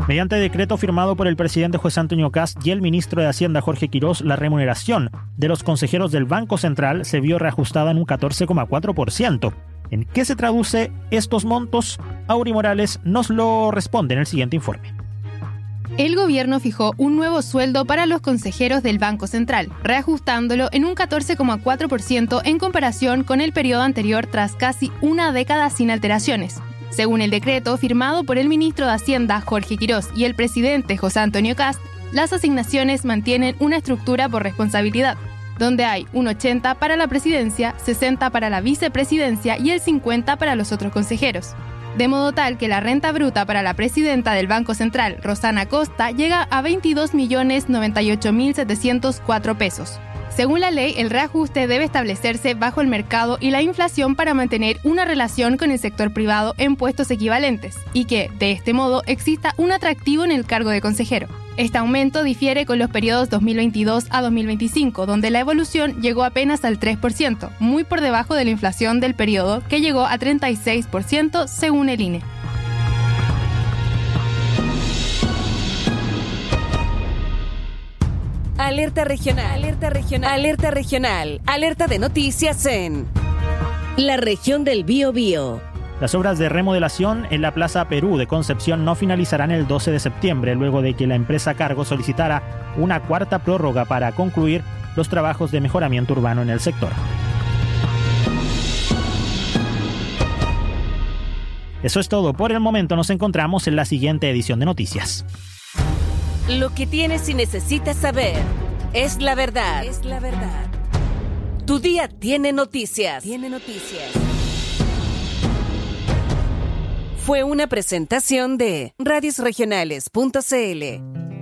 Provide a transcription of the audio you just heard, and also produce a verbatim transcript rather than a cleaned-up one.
Mediante decreto firmado por el presidente José Antonio Kast y el ministro de Hacienda Jorge Quirós, la remuneración de los consejeros del Banco Central se vio reajustada en un catorce coma cuatro por ciento. ¿En qué se traduce estos montos? Auri Morales nos lo responde en el siguiente informe. El gobierno fijó un nuevo sueldo para los consejeros del Banco Central, reajustándolo en un catorce coma cuatro por ciento en comparación con el periodo anterior tras casi una década sin alteraciones. Según el decreto firmado por el ministro de Hacienda Jorge Quirós y el presidente José Antonio Kast, las asignaciones mantienen una estructura por responsabilidad, donde hay un ochenta para la presidencia, sesenta para la vicepresidencia y el cincuenta para los otros consejeros. De modo tal que la renta bruta para la presidenta del Banco Central, Rosana Costa, llega a veintidós millones noventa y ocho mil setecientos cuatro pesos. Según la ley, el reajuste debe establecerse bajo el mercado y la inflación para mantener una relación con el sector privado en puestos equivalentes y que, de este modo, exista un atractivo en el cargo de consejero. Este aumento difiere con los periodos dos mil veintidós a dos mil veinticinco, donde la evolución llegó apenas al tres por ciento, muy por debajo de la inflación del periodo, que llegó a treinta y seis por ciento según el I N E. Alerta regional, alerta regional, alerta regional, alerta de noticias en la región del Biobío. Las obras de remodelación en la Plaza Perú de Concepción no finalizarán el doce de septiembre, luego de que la empresa a cargo solicitara una cuarta prórroga para concluir los trabajos de mejoramiento urbano en el sector. Eso es todo por el momento. Nos encontramos en la siguiente edición de Noticias. Lo que tienes y necesitas saber es la verdad. Es la verdad. Tu día tiene noticias. Tiene noticias. Fue una presentación de radios regionales punto c l.